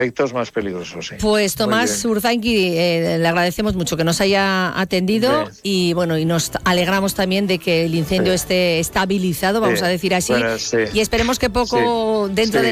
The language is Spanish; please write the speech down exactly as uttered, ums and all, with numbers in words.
efectos más peligrosos. Sí. Pues Tomás Urzainqui, eh, le agradecemos mucho que nos haya atendido sí. y bueno, y nos alegramos también de que el incendio sí. esté estabilizado, vamos sí. a decir así, bueno, sí. y esperemos que poco sí. dentro sí. de